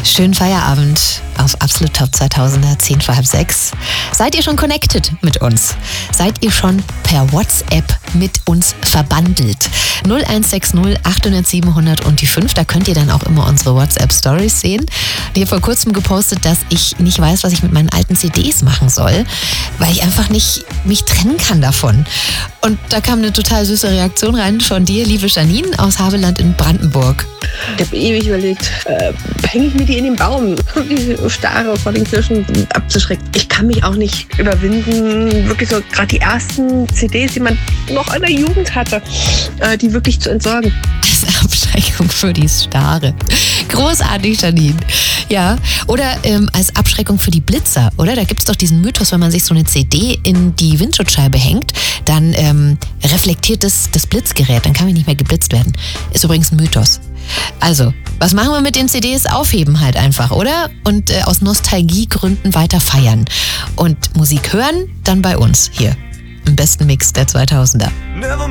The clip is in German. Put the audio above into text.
Schönen Feierabend auf Absolut Top 2000er, 10 vor halb 6. Seid ihr schon connected mit uns? Seid ihr schon per WhatsApp mit uns verbandelt? 0160 800 700 und die 5, da könnt ihr dann auch immer unsere WhatsApp-Stories sehen. Ich habe vor kurzem gepostet, dass ich nicht weiß, was ich mit meinen alten CDs machen soll, weil ich einfach nicht mich trennen kann davon. Und da kam eine total süße Reaktion rein von dir, liebe Janine aus Havelland in Brandenburg. Ich habe ewig überlegt, hänge ich mir die in den Baum, die Starre vor den Kirschen abzuschrecken. Ich kann mich auch nicht überwinden, wirklich so gerade die ersten CDs, die man noch in der Jugend hatte, die wirklich zu entsorgen. Als Abschreckung für die Starre. Großartig, Janine. Ja, oder als Abschreckung für die Blitzer, oder? Da gibt es doch diesen Mythos, wenn man sich so eine CD in die Windschutzscheibe hängt, dann reflektiert das Blitzgerät, dann kann man nicht mehr geblitzt werden. Ist übrigens ein Mythos. Also, was machen wir mit den CDs? Aufheben halt einfach, oder? Und aus Nostalgiegründen weiter feiern. Und Musik hören, dann bei uns hier. Im besten Mix der 2000er.